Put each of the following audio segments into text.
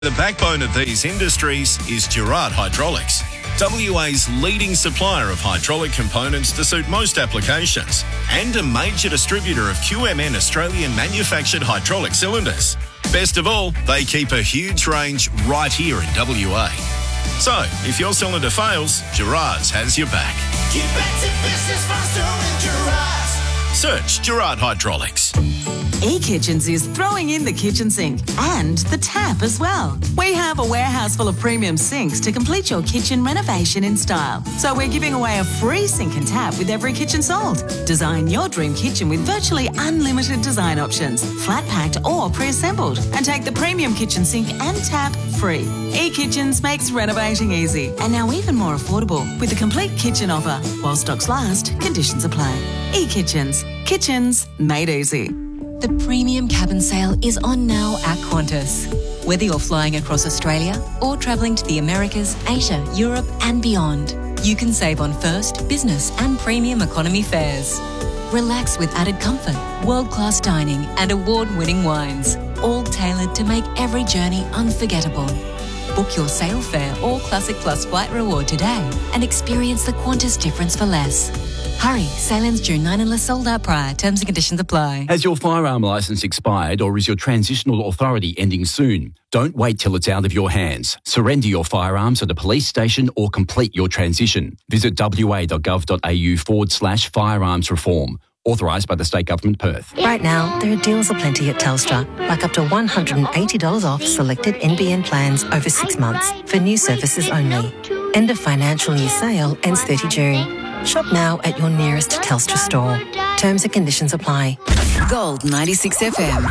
The backbone of these industries is Gerard Hydraulics, WA's leading supplier of hydraulic components to suit most applications and a major distributor of QMN Australian manufactured hydraulic cylinders. Best of all, they keep a huge range right here in WA. So, if your cylinder fails, Gerard's has your back. Get back to business faster with Gerard's. Search Gerard Hydraulics. eKitchens is throwing in the kitchen sink and the tap as well. We have a warehouse full of premium sinks to complete your kitchen renovation in style. So we're giving away a free sink and tap with every kitchen sold. Design your dream kitchen with virtually unlimited design options, flat packed or pre-assembled, and take the premium kitchen sink and tap free. eKitchens makes renovating easy and now even more affordable with a complete kitchen offer. While stocks last, conditions apply. eKitchens. Kitchens made easy. The premium cabin sale is on now at Qantas. Whether you're flying across Australia or travelling to the Americas, Asia, Europe and beyond, you can save on first, business and premium economy fares. Relax with added comfort, world-class dining and award-winning wines, all tailored to make every journey unforgettable. Book your sale fare or Classic Plus flight reward today and experience the Qantas difference for less. Hurry, sale ends June 9 unless sold out prior. Terms and conditions apply. Has your firearm licence expired or is your transitional authority ending soon? Don't wait till it's out of your hands. Surrender your firearms at a police station or complete your transition. Visit wa.gov.au/firearms reform. Authorised by the State Government, Perth. Right now, there are deals aplenty at Telstra, like up to $180 off selected NBN plans over 6 months for new services only. End of financial year sale ends 30 June. Shop now at your nearest Telstra store. Terms and conditions apply. Gold 96 FM.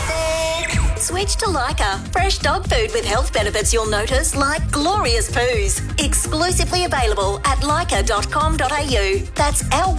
Switch to Lyca. Fresh dog food with health benefits you'll notice, like glorious poos. Exclusively available at lyca.com.au. That's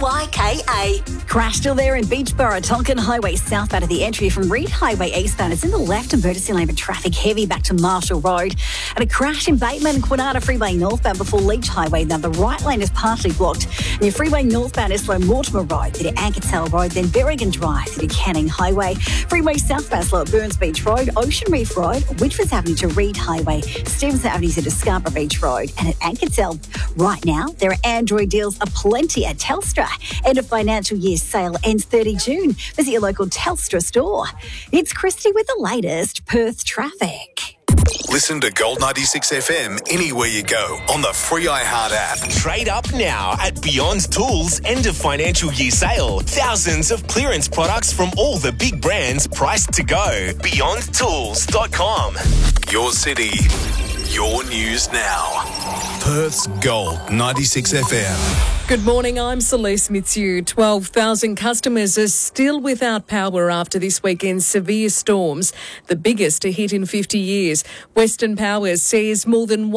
LYKA. Crash still there in Beachborough, Tonkin Highway southbound at the entry from Reed Highway eastbound. It's in the left emergency lane with traffic heavy back to Marshall Road. And a crash in Bateman and Quinata Freeway northbound before Leach Highway. Now the right lane is partially blocked. And your freeway northbound is slow Mortimer Road through to Ankertel Road, then Berrigan Drive through to Canning Highway. Freeway southbound slow at Burns Beach Road, Ocean Reef Road, Whitworth Avenue to Reed Highway, Stevenson Avenue to Scarborough Beach Road, and at Ankertel. Right now, there are Android deals aplenty at Telstra. End of financial year sale ends 30 June. Visit your local Telstra store. It's Christy with the latest Perth traffic. Listen to Gold 96 FM anywhere you go on the free iHeart app. Trade up now at Beyond Tools end of financial year sale. Thousands of clearance products from all the big brands priced to go. BeyondTools.com. Your city, your news now. Perth's Gold 96 FM. Good morning, I'm Celeste Mitsu. 12,000 customers are still without power after this weekend's severe storms, the biggest to hit in 50 years. Western Power says more than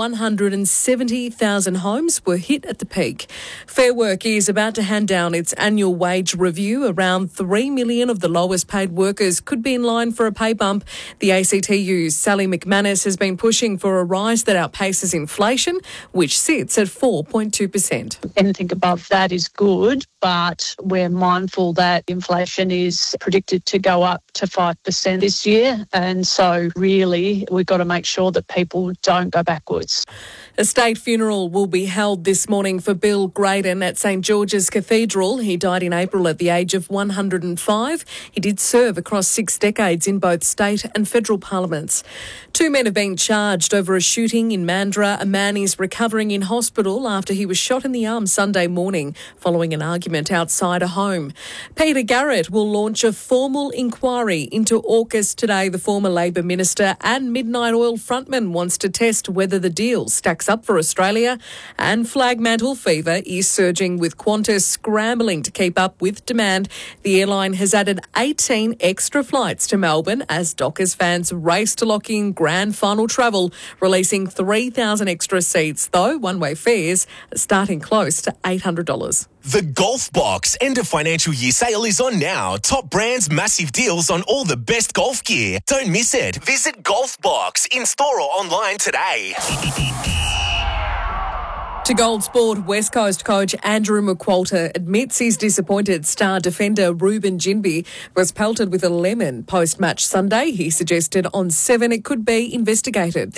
170,000 homes were hit at the peak. Fair Work is about to hand down its annual wage review. Around 3 million of the lowest paid workers could be in line for a pay bump. The ACTU's Sally McManus has been pushing for a rise that outpaces inflation, which sits at 4.2%. Anything above that is good, but we're mindful that inflation is predicted to go up to 5% this year. And so really, we've got to make sure that people don't go backwards. A state funeral will be held this morning for Bill Graydon at St George's Cathedral. He died in April at the age of 105. He did serve across 6 decades in both state and federal parliaments. 2 men have been charged over a shooting in Mandurah. A man is recovering in hospital after he was shot in the arm Sunday morning following an argument outside a home. Peter Garrett will launch a formal inquiry into AUKUS today. The former Labor minister and Midnight Oil frontman wants to test whether the deal stacks up for Australia, and flagmantle fever is surging with Qantas scrambling to keep up with demand. The airline has added 18 extra flights to Melbourne as Dockers fans race to lock in grand final travel, releasing 3,000 extra seats, though one-way fares are starting close to $800. The Golf Box end of financial year sale is on now. Top brands, massive deals on all the best golf gear. Don't miss it. Visit Golf Box in store or online today. To Gold Sport, West Coast coach Andrew McQualter admits he's disappointed star defender Ruben Ginbey was pelted with a lemon post-match Sunday. He suggested on 7 it could be investigated.